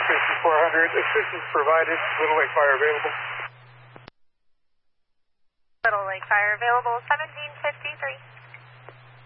5400. Assistance provided. Little Lake Fire available. Little Lake Fire available, 1753.